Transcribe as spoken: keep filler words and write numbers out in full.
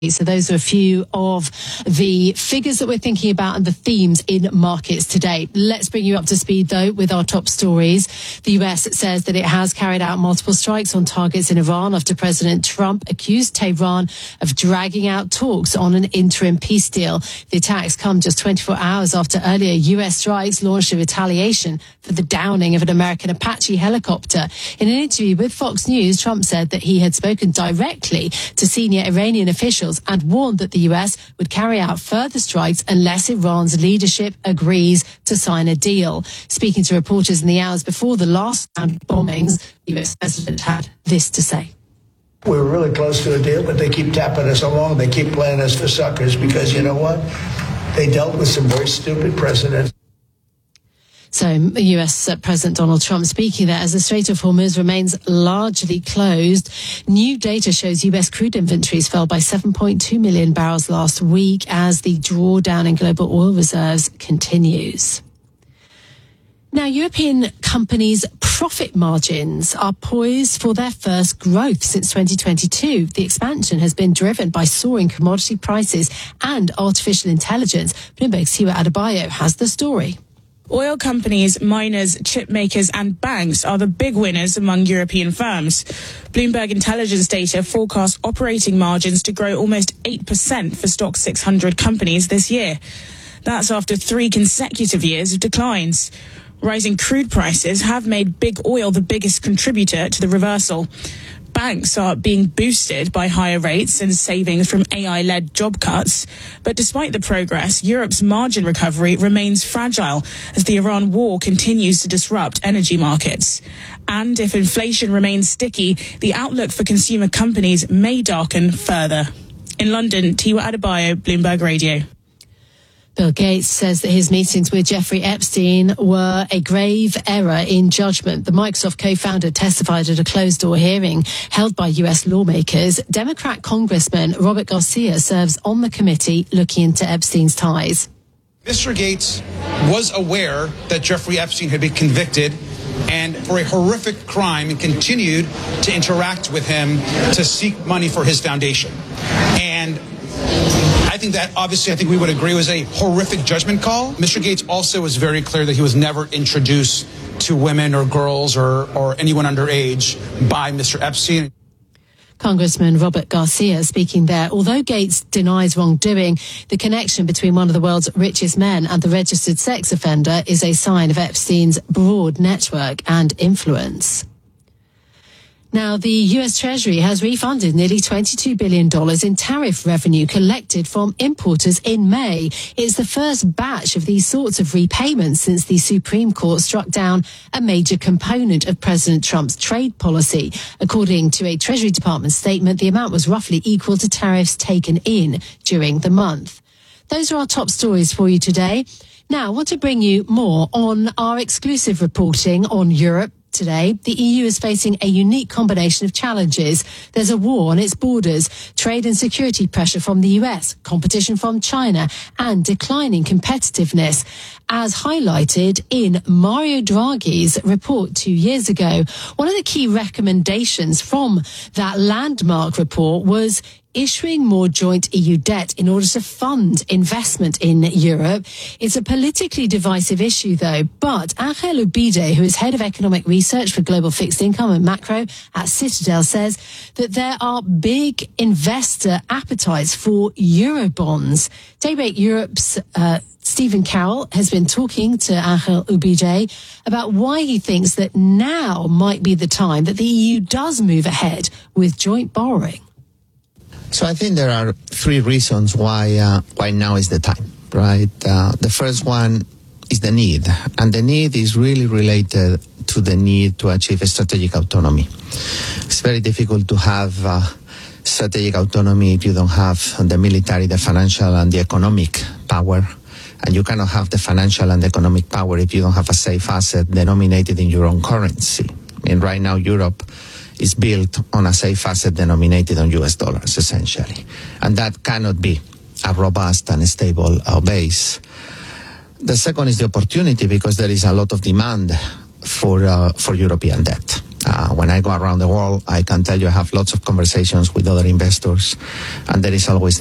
So those are a few of the figures that we're thinking about and the themes in markets today. Let's bring you up to speed, though, with our top stories. The U S says that it has carried out multiple strikes on targets in Iran after President Trump accused Tehran of dragging out talks on an interim peace deal. The attacks come just twenty-four hours after earlier U S strikes launched a retaliation for the downing of an American Apache helicopter. In an interview with Fox News, Trump said that he had spoken directly to senior Iranian officials and warned that the U S would carry out further strikes unless Iran's leadership agrees to sign a deal. Speaking to reporters in the hours before the last round of bombings, the U S president had this to say. We were really close to a deal, but they keep tapping us along. They keep playing us for suckers because, you know what? They dealt with some very stupid precedents. So U S President Donald Trump speaking there as the Strait of Hormuz remains largely closed. New data shows U S crude inventories fell by seven point two million barrels last week as the drawdown in global oil reserves continues. Now, European companies' profit margins are poised for their first growth since twenty twenty-two. The expansion has been driven by soaring commodity prices and artificial intelligence. Bloomberg's Siwa Adebayo has the story. Oil companies, miners, chip makers and banks are the big winners among European firms. Bloomberg Intelligence data forecasts operating margins to grow almost eight percent for Stoxx six hundred companies this year. That's after three consecutive years of declines. Rising crude prices have made big oil the biggest contributor to the reversal. Banks are being boosted by higher rates and savings from A I-led job cuts. But despite the progress, Europe's margin recovery remains fragile as the Iran war continues to disrupt energy markets. And if inflation remains sticky, the outlook for consumer companies may darken further. In London, Tiwa Adebayo, Bloomberg Radio. Bill Gates says that his meetings with Jeffrey Epstein were a grave error in judgment. The Microsoft co-founder testified at a closed-door hearing held by U S lawmakers. Democrat Congressman Robert Garcia serves on the committee looking into Epstein's ties. Mister Gates was aware that Jeffrey Epstein had been convicted and for a horrific crime and continued to interact with him to seek money for his foundation. And I think that, obviously, I think we would agree was a horrific judgment call. Mister Gates also was very clear that he was never introduced to women or girls or, or anyone underage by Mister Epstein. Congressman Robert Garcia speaking there. Although Gates denies wrongdoing, the connection between one of the world's richest men and the registered sex offender is a sign of Epstein's broad network and influence. Now, the U S Treasury has refunded nearly twenty-two billion dollars in tariff revenue collected from importers in May. It's the first batch of these sorts of repayments since the Supreme Court struck down a major component of President Trump's trade policy. According to a Treasury Department statement, the amount was roughly equal to tariffs taken in during the month. Those are our top stories for you today. Now, I want to bring you more on our exclusive reporting on Europe. Today, the E U is facing a unique combination of challenges. There's a war on its borders, trade and security pressure from the U S, competition from China, and declining competitiveness, as highlighted in Mario Draghi's report two years ago. One of the key recommendations from that landmark report was issuing more joint E U debt in order to fund investment in Europe. It's a politically divisive issue, though, but Angel Ubide, who is head of economic research for global fixed income and macro at Citadel, says that there are big investor appetites for Eurobonds. Daybreak Europe's uh, Stephen Carroll has been talking to Angel Ubide about why he thinks that now might be the time that the E U does move ahead with joint borrowing. So I think there are three reasons why uh, why now is the time, right? Uh, the first one is the need, and the need is really related to the need to achieve a strategic autonomy. It's very difficult to have uh, strategic autonomy if you don't have the military, the financial, and the economic power. And you cannot have the financial and economic power if you don't have a safe asset denominated in your own currency. And right now, Europe is built on a safe asset denominated on U S dollars, essentially. And that cannot be a robust and stable uh, base. The second is the opportunity, because there is a lot of demand for uh, for European debt. Uh, when I go around the world, I can tell you I have lots of conversations with other investors, and there is always the